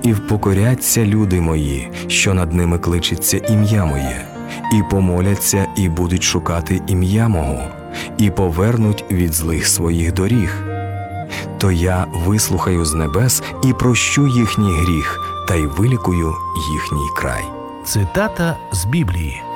І впокоряться люди мої, що над ними кличеться ім'я моє, і помоляться, і будуть шукати ім'я мого, і повернуть від злих своїх доріг. То я вислухаю з небес і прощу їхній гріх, та й вилікую їхній край». Цитата з Біблії.